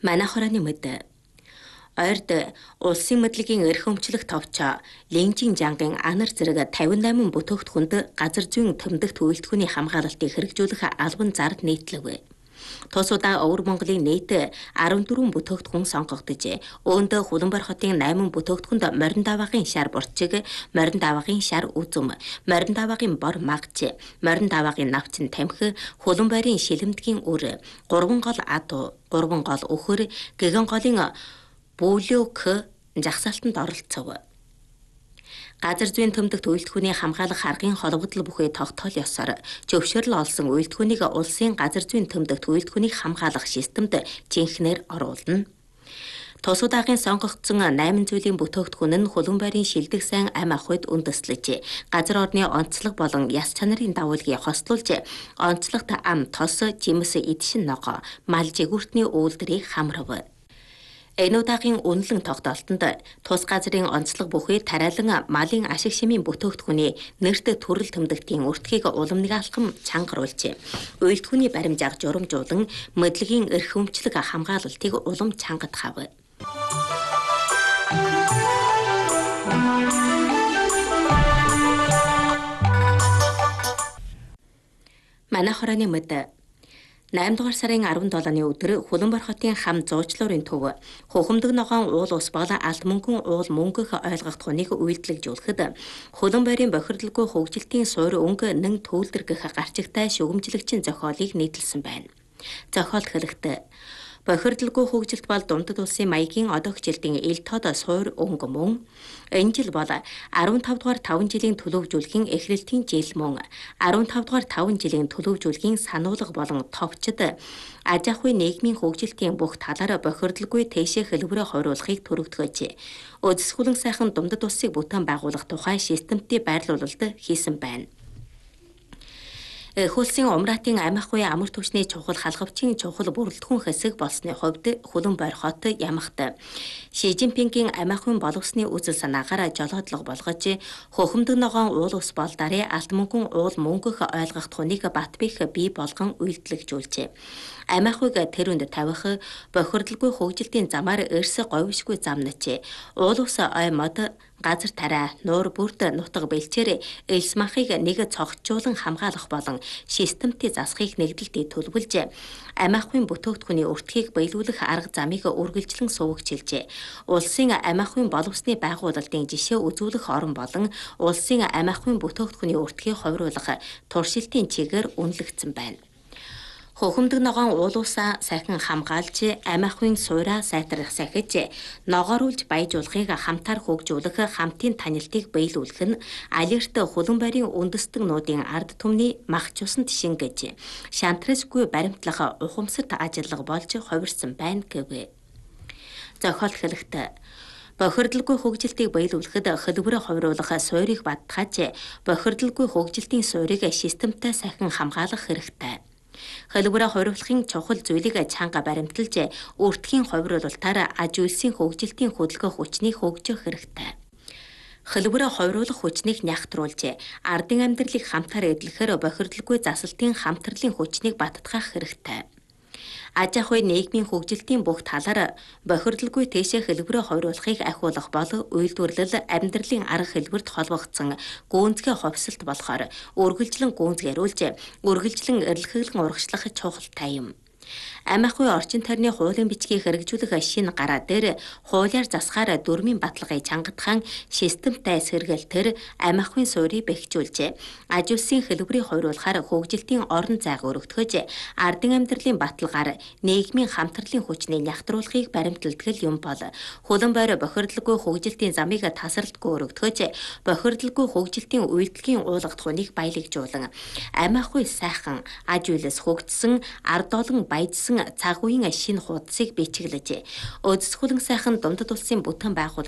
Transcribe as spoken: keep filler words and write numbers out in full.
Манай хорооны мэд ойрд улсын мэдлэгийн эрх өмчлөх товчоо Ленжин жангийн анар зэрэг тавин восемь бүтээгдэхүүнд газар зүйн төмдөгт үйлдвэрийн хамгаалалтыг хэрэгжүүлэх албан зард нийтлэв. Тус удаа Өвөр Монголын нийт арван дөрвөн бүтээгдэхүүн сонгогдож, өөндөө Хуланбар хотын восемь бүтээгдэхүүнд морин даваагийн шар бурчиг, морин даваагийн шар үзүм, морин даваагийн бор магч, морин даваагийн навчин тамхи, Хуланбарын шилэмдгийн үр, гурван гол адуу, гурван гол өхөр, гэгэн голын бүүлөөх жагсаалтанд оролцов. Газар зүйн төмдөгт үйлдвэрийн хамгаалах харгын холбогдол бүхий тогтоол ёсоор зөвшөөрөл олсон үйлдвэрийг улсын газар зүйн төмдөгт үйлдвэрийг хамгаалах системд жинхнээр оруулна. Тус удаагийн сонгогдсон восемь зүйлийн бүтээгдэхүүн нь Хуланбарын шилдэг сайн ам ахуйд үндэслэж, газар орны онцлог болон яс чанарын дагуулыг хослуулж, онцлогт ам тос, жимс, эдшин ногоо, мал жигүүртний үйлдвэрийг хамрав. Энэ удаагийн үнэлэн тогтоолтонд тус газрын онцлог бүхий тариалан малын ашиг шимийн бүтээгдэхүүний нэрт төрөл төмдөгтийн өртгийг улам нэг алхам чангаруулж, үйлдвэрийн баримжаах журамжуулан мэдлэгийн эрх өмчлөг хамгаалалтыг улам чангадхав. Манай хорооны мэд eight дугаар сарын арван долооны өдөр Хуланбар хотын хам зуучлуурын төв хухамдаг ногоон уул ус бол алт мөнгөн уул мөнгөх ойлгох туныг үйлдэлжүүлэхэд Хуланбарын бохирдолгүй хөгжилтийн суурь өнгө нэн төвлөр гэх гарчигтай шүгэмжлэгчийн зохиолыг нийтлсэн байна. Зохиол хэлэхдээ бохирдолгүй хөгжилт бол дундад улсын маягийн одоох жилдийн ил тод суурь өнгө мөн. Энэ жил бол15 дугаар таван жилийн төлөвжүүлгийн эхлэлтийн жил мөн.15 дугаар таван жилийн төлөвжүүлгийн сануулга болон товчд аж ахуй нийгмийн хөгжилтийн бүх талаар бохирдолгүй тэшээ хэлбэрээ хориулахыг төрөгдгөөж, өдсгөлэн сайхан дундад улсыг бүтээн байгуулах тухай системтэй байрлуулалт хийсэн байна. Хөлсийн умраатын ам ахуй амар түвшний чухал халхавчийн чухал бүрэлдэхүүн хэсэг болсны хувьд Хуланбар хот ямагт Ши Жинпингийн ам ахуйн боловсны үзэл санаагаар жолоодлого болгож, хухамдаг ногоон уул ус бол дарын алт мөнгөн уул мөнгөх ойлгох туныг бат бих бий болгон үйлдэлжүүлжээ. Ам ахуйг тэр үнд тавих, бохирдолгүй хөгжилтийн замаар эрс говьшгүй замнач, уул ус ой мод, газар тарай, нуур бүрт нутаг бэлчээр элс махыг нэг цогцжуулан хамгаалах болон системтэй засахыг нэгдэлтэд төлөвлөж, ам ахуйн бүтээгдэхүүний өртгийг биелүүлэх арга замыг үргэлжлэн сувгчилжээ. Улсын ам ахуйн боловсны байгуулалтын жишээ үзүүлэх орон болон улсын ам ахуйн бүтээгдэхүүний өртгийг хувируулах туршилтын чигээр үнэлэгдсэн байна. Хухамдаг ногоон уул усаа сайхан хамгаалж, ам ахуйн суураа сайтарх сахиж, ногооруулж баяжуулахыг хамтаар хөгжүүлэх хамтын танилтыг биелүүлэх нь алерт Хуланбарын үндэстэн нуудын ард түмний мах цусанд шингэж, шантрасгүй баримтлах ухамсарт ажиллага болж хувирсан байна гэв. Зохиол хэлэхдээ бохирдолгүй хөгжилтийг биелүүлэхэд хэлбэрээ хувируулах суурийг баттгаж, бохирдолгүй хөгжилтийн суурийг системтэй сайхан хамгаалах хэрэгтэй. Хэлбэрээ хувируулахын чухал зүйлийг чанга баримталж, өртгийн хувируулалтаар аж үйлсийн хөгжилтийн хөдөлгөөх хүчнийг хөгжих хэрэгтэй. Хэлбэрээ хувируулах хүчнийг нягтруулж, ардын амьдралыг хамтаар эдлэхээр бохирдолгүй засалтын хамтарлын хүчнийг баттгах хэрэгтэй. Аж ахуй нийгмийн хөгжилтийн бүх талаар бохирдолгүй тэшээ хэлбэрээ хувируулахыг ахиулах бол үйлдвэрлэл амьдралын арга хэлбэрт холбогдсон гүнзгий хувьсалт болохоор үргэлжлэн гүнзгийрүүлж, үргэлжлэн эрэлхийлэн урагшлах чухалтай юм. Ам ахуй орчин тойрны хуулийн бичгийг хэрэгжүүлэх шинэ гараа дээр хуулиар засахаар дөрмийн баталгыг чангадхан системтэй сэргээлтэр ам ахуйн суурийг бэхжүүлж, аж үйлсийн хэлбэрийг хувируулахаар хөгжилтийн орон зайг өргөтгөж, ардын амьдралын баталгаар нийгмийн хамтарлын хүчний нягтруулахыг баримталдаг юм бол Хуланбар бохирдолгүй хөгжилтийн замыг тасралтгүй өргөтгөж, бохирдолгүй хөгжилтийн үйлдэлгийн уулгах туныг баялагжуулан, ам ахуй сайхан аж үйлс хөгжсөн, ард олон баяжсан цаг үеийн шинэ хуудсыг бичиглэж, өдсгөлэн сайхан дундад улсын бүтээн байгуулалт